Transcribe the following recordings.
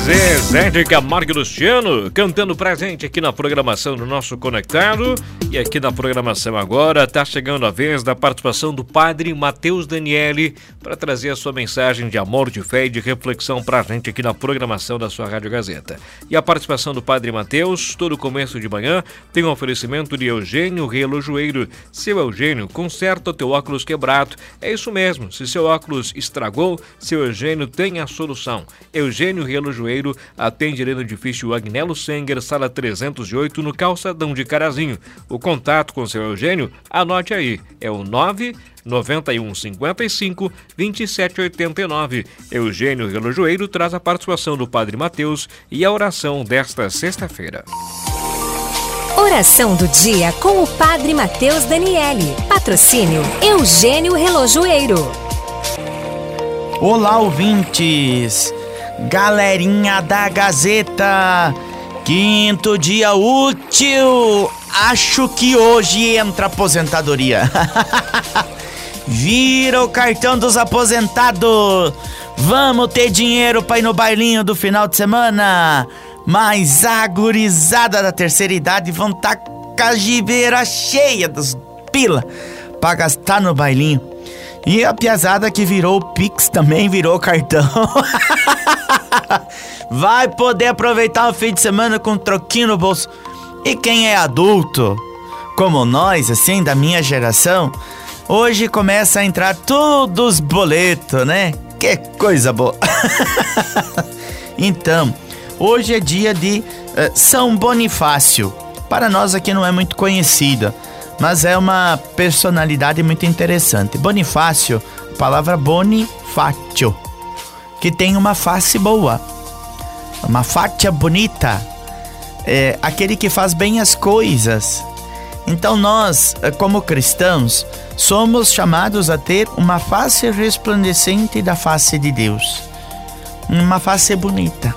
Zezé de Camargo e Luciano cantando presente aqui na programação do nosso Conectado. E aqui na programação agora está chegando a vez da participação do Padre Matheus Daniele para trazer a sua mensagem de amor, de fé e de reflexão para a gente aqui na programação da sua Rádio Gazeta. E a participação do Padre Matheus, todo começo de manhã, tem um oferecimento de Eugênio Relojoeiro. Seu Eugênio, conserta o teu óculos quebrado. É isso mesmo, se seu óculos estragou, seu Eugênio tem a solução. Eugênio Relojoeiro atende ali no edifício Agnello Senger, sala 308, no calçadão de Carazinho. O contato com o seu Eugênio, anote aí, é o 99155 2789. Eugênio Relojoeiro traz a participação do Padre Matheus e a oração desta sexta-feira. Oração do dia com o Padre Matheus Daniele. Patrocínio Eugênio Relojoeiro. Olá, ouvintes! Galerinha da Gazeta! Quinto dia útil! Acho que hoje entra aposentadoria. Vira o cartão dos aposentados! Vamos ter dinheiro pra ir no bailinho do final de semana! Mas a gurizada da terceira idade vão estar com a gibeira cheia dos pila pra gastar no bailinho. E a piazada que virou o Pix também virou cartão. Vai poder aproveitar o fim de semana com um troquinho no bolso. E quem é adulto, como nós, assim, da minha geração, hoje começa a entrar todos os boletos, né? Que coisa boa. Então, hoje é dia de São Bonifácio. Para nós aqui não é muito conhecida, mas é uma personalidade muito interessante. Bonifácio, palavra bonifatio, que tem uma face boa, uma fatia bonita, é aquele que faz bem as coisas. Então nós, como cristãos, somos chamados a ter uma face resplandecente da face de Deus, uma face bonita.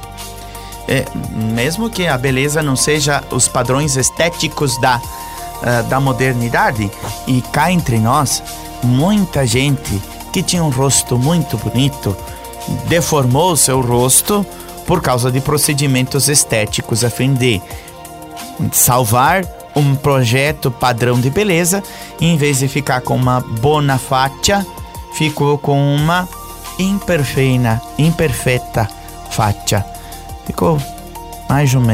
Mesmo que a beleza não seja os padrões estéticos da modernidade, e cá entre nós, muita gente que tinha um rosto muito bonito deformou o seu rosto por causa de procedimentos estéticos a fim de salvar um projeto padrão de beleza, e em vez de ficar com uma bona fatia, ficou com uma imperfeita fatia. Ficou mais ou menos